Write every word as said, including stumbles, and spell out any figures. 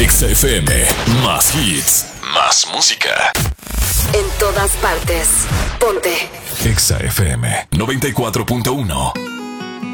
Exa F M, más hits, más música. En todas partes, ponte Exa F M noventa y cuatro punto uno.